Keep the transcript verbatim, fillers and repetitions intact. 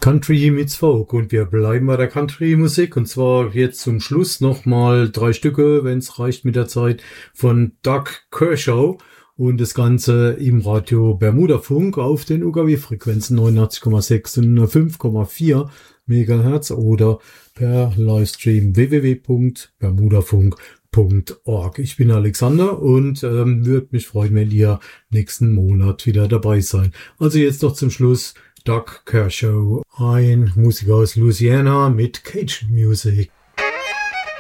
Country meets Folk und wir bleiben bei der Country-Musik und zwar jetzt zum Schluss nochmal drei Stücke, wenn es reicht mit der Zeit, von Doug Kershaw und das Ganze im Radio Bermuda Funk auf den U K W-Frequenzen neunundachtzig Komma sechs und fünf Komma vier Megahertz oder per Livestream w w w punkt bermudafunk punkt org. Ich bin Alexander und ähm, würde mich freuen, wenn ihr nächsten Monat wieder dabei seid. Also jetzt noch zum Schluss Doug Kershaw, ein Musiker aus Louisiana mit Cajun Music.